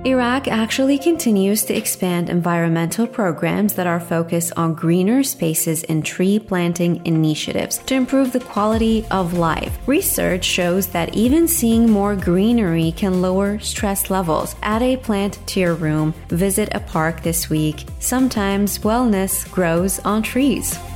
Iraq actually continues to expand environmental programs that are focused on greener spaces and tree planting initiatives to improve the quality of life. Research shows that even seeing more greenery can lower stress levels. Add a plant to your room, visit a park this week. Sometimes wellness grows on trees.